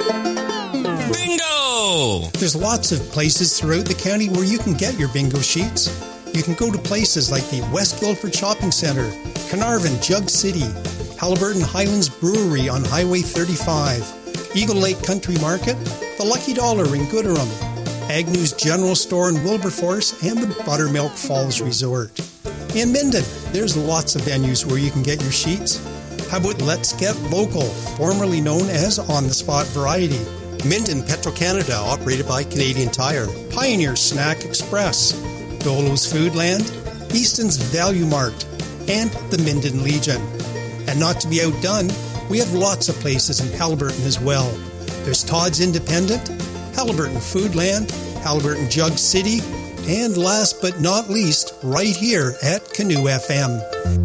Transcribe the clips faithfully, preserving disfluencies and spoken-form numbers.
Bingo! There's lots of places throughout the county where you can get your bingo sheets. You can go to places like the West Guildford Shopping Centre, Carnarvon Jug City, Haliburton Highlands Brewery on Highway thirty-five, Eagle Lake Country Market, the Lucky Dollar in Gooderham, Agnew's General Store in Wilberforce, and the Buttermilk Falls Resort. In Minden, there's lots of venues where you can get your sheets. How about Let's Get Local, formerly known as On the Spot Variety? Minden Petro-Canada, operated by Canadian Tire. Pioneer Snack Express, Dolo's Foodland, Easton's Value Mart, and the Minden Legion. And not to be outdone, we have lots of places in Haliburton as well. There's Todd's Independent, Haliburton Foodland, Haliburton Jug City, and last but not least, right here at Canoe F M.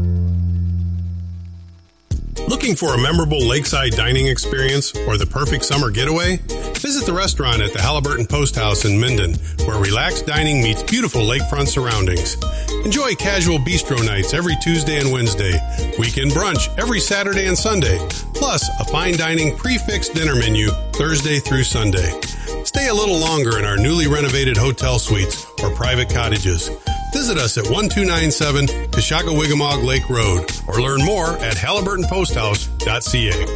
Looking for a memorable lakeside dining experience or the perfect summer getaway? Visit the restaurant at the Haliburton Post House in Minden, where relaxed dining meets beautiful lakefront surroundings. Enjoy casual bistro nights every Tuesday and Wednesday, weekend brunch every Saturday and Sunday, plus a fine dining prefixed dinner menu Thursday through Sunday. Stay a little longer in our newly renovated hotel suites or private cottages. Visit us at twelve ninety-seven Pishaga-Wigamog Lake Road or learn more at haliburton post house dot c a.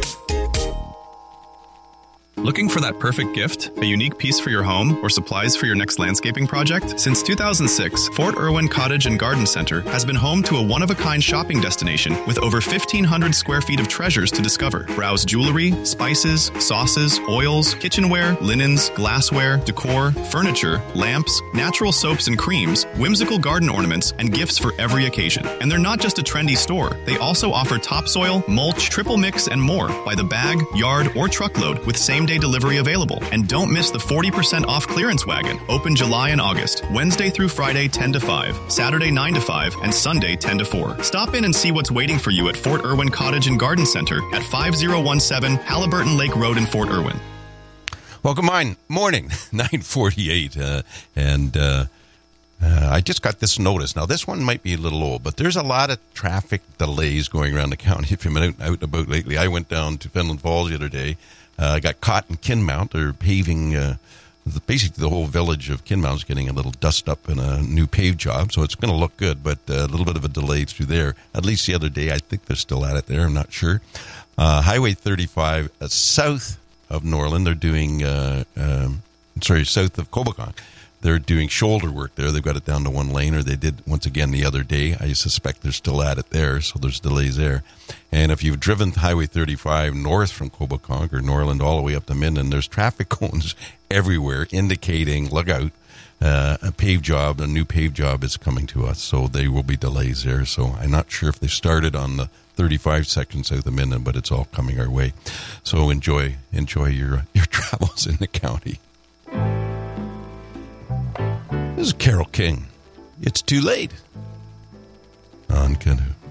Looking for that perfect gift? A unique piece for your home or supplies for your next landscaping project? Since two thousand six, Fort Irwin Cottage and Garden Center has been home to a one-of-a-kind shopping destination with over fifteen hundred square feet of treasures to discover. Browse jewelry, spices, sauces, oils, kitchenware, linens, glassware, decor, furniture, lamps, natural soaps and creams, whimsical garden ornaments, and gifts for every occasion. And they're not just a trendy store. They also offer topsoil, mulch, triple mix, and more by the bag, yard, or truckload with same-day delivery available. And don't miss the forty percent off clearance wagon, open July and August, Wednesday through Friday ten to five, Saturday nine to five, and Sunday ten to four. Stop in and see what's waiting for you at Fort Irwin Cottage and Garden Center at five oh seventeen Haliburton Lake Road in Fort Irwin. Welcome on morning, nine forty-eight, uh, and uh, uh, I just got this notice. Now, this one might be a little old, but there's a lot of traffic delays going around the county. If you've been out, out and about lately, I went down to Fenland Falls the other day. I uh, got caught in Kinmount. They're paving, uh, the, basically the whole village of Kinmount's getting a little dust up in a new pave job, so it's going to look good, but uh, a little bit of a delay through there. At least the other day, I think they're still at it there, I'm not sure. Uh, Highway thirty-five, uh, south of Norland, they're doing, uh, um, sorry, south of Kobukong. They're doing shoulder work there. They've got it down to one lane, or they did once again the other day. I suspect they're still at it there, so there's delays there. And if you've driven Highway thirty-five north from Kobukong or Norland all the way up to Minden, there's traffic cones everywhere indicating, look out, uh, a pave job, a new pave job is coming to us. So there will be delays there. So I'm not sure if they started on the thirty-five section south of Minden, but it's all coming our way. So enjoy, enjoy your, your travels in the county. This is Carole King. It's too late on Canoe.